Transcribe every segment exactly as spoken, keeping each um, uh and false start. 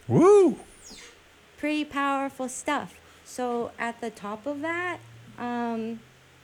Woo! Pretty powerful stuff. So at the top of that um,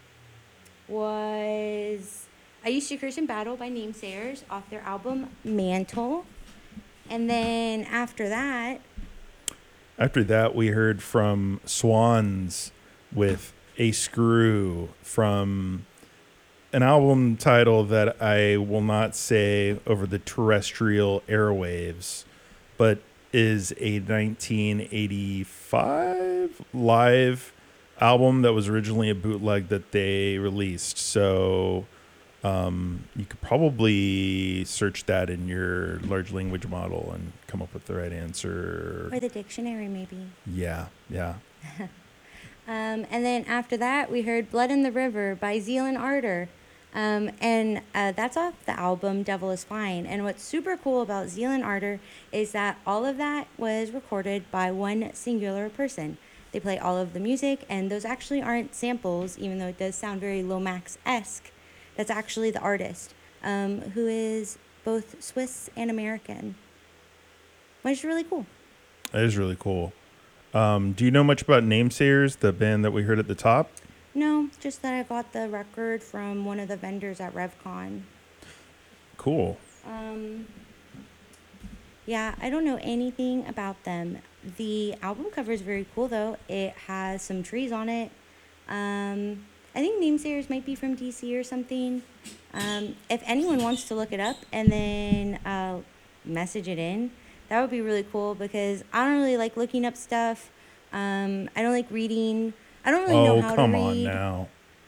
was I Used to Curse in Battle by Namesayers off their album Mantle. And then after that, After that, we heard from Swans with A Screw from an album title that I will not say over the terrestrial airwaves, but is a nineteen eighty-five live album that was originally a bootleg that they released. So um, you could probably search that in your large language model and come up with the right answer. or the dictionary maybe. Yeah, yeah. Um, and then after that, we heard Blood in the River by Zealand Ardor. Um, and uh, that's off the album Devil is Fine. And what's super cool about Zealand Ardor is that all of that was recorded by one singular person. They play all of the music, and those actually aren't samples, even though it does sound very Lomax-esque. That's actually the artist, um, who is both Swiss and American, which is really cool. That is really cool. Um, do you know much about Namesayers, the band that we heard at the top? No, just that I got the record from one of the vendors at RevCon. Cool. Um, yeah, I don't know anything about them. The album cover is very cool, though. It has some trees on it. Um, I think Namesayers might be from D C or something. Um, if anyone wants to look it up and then uh, message it in, that would be really cool because I don't really like looking up stuff. Um, I don't like reading. I don't really know Oh, how to come read. on now.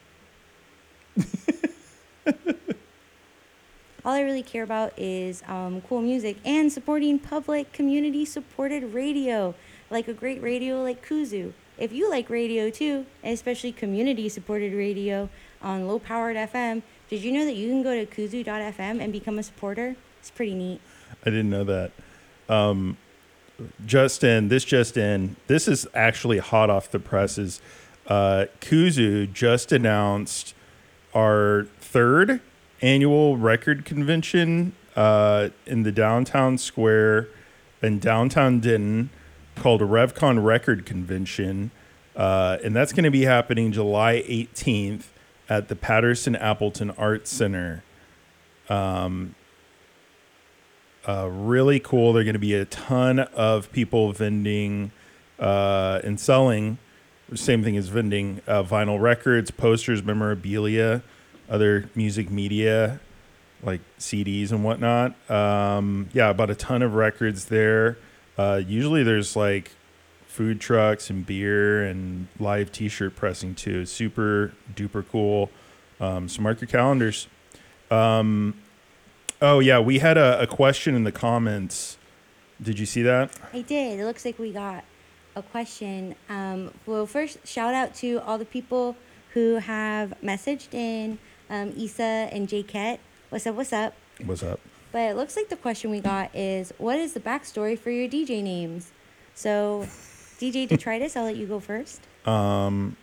All I really care about is um, cool music and supporting public, community-supported radio, like a great radio like Kuzu. If you like radio too, and especially community-supported radio on low-powered F M, did you know that you can go to kuzu dot f m and become a supporter? It's pretty neat. I didn't know that. Um, just in, this just in, this is actually hot off the presses. Uh, Kuzu just announced our third annual record convention uh, in the downtown square in downtown Denton called a RevCon Record Convention. Uh, and that's going to be happening July eighteenth at the Patterson Appleton Arts Center. Um, uh, really cool. There are going to be a ton of people vending uh, and selling, same thing as vending, uh, vinyl records, posters, memorabilia, other music media like C Ds and whatnot. Um, yeah, about a ton of records there. Uh, usually there's like food trucks and beer and live T-shirt pressing too. Super duper cool. Um, so mark your calendars. Um, oh yeah, we had a, a question in the comments. Did you see that? I did. It looks like we got a question. Um, well, first, shout out to all the people who have messaged in, um, Issa and J Ket. What's up, what's up? What's up? But it looks like the question we got is, what is the backstory for your D J names? So, D J Detritus, I'll let you go first. Um,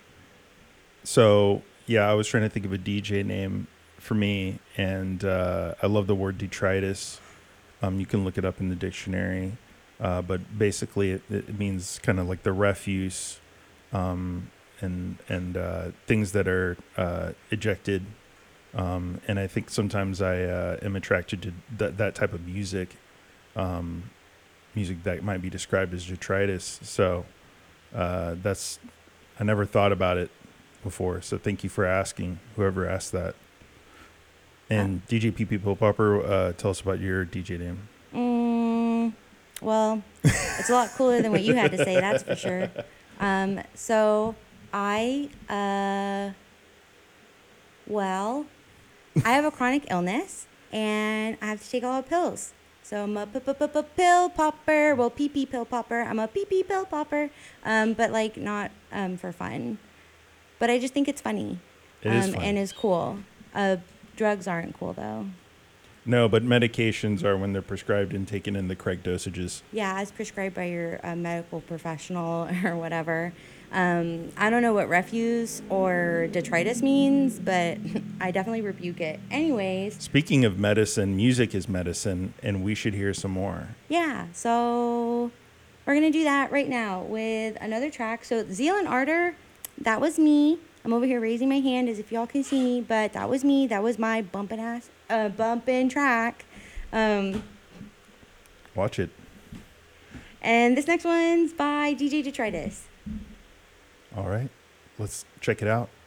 so, yeah, I was trying to think of a D J name for me, and uh, I love the word detritus. Um, you can look it up in the dictionary, uh, but basically it, it means kind of like the refuse um, and and uh, things that are uh, ejected. Um, and I think sometimes I uh, am attracted to th- that type of music, um, music that might be described as detritus. So uh, that's, I never thought about it before. So thank you for asking, whoever asked that. And D J P P Popper, uh, tell us about your D J name. Mm, well, it's a lot cooler than what you had to say, that's for sure. Um, so I, uh, well, I have a chronic illness and I have to take all the pills. So I'm a pill popper. Well, pee pee pill popper. I'm a pee pee pill popper. Um, but like not um for fun. But I just think it's funny. It um, is fun. And is cool. Uh, drugs aren't cool though. No, but medications are when they're prescribed and taken in the correct dosages. Yeah, as prescribed by your uh, medical professional or whatever. Um, I don't know what refuse or detritus means, but I definitely rebuke it. Anyways. Speaking of medicine, music is medicine, and we should hear some more. Yeah, so we're going to do that right now with another track. So Zealand Ardor, that was me. I'm over here raising my hand as if y'all can see me, but that was me. That was my bumping ass, uh, bumping track. Um, Watch it. and this next one's by D J Detritus. All right. Let's check it out.